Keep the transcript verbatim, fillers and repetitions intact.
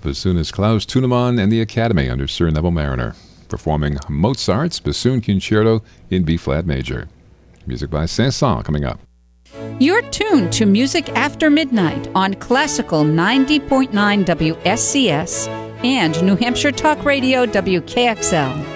bassoonist Klaus Tunemann and the Academy under Sir Neville Mariner, performing Mozart's Bassoon Concerto in B-flat major. Music by Saint-Saëns coming up. You're tuned to Music After Midnight on Classical ninety point nine W S C S and New Hampshire Talk Radio W K X L.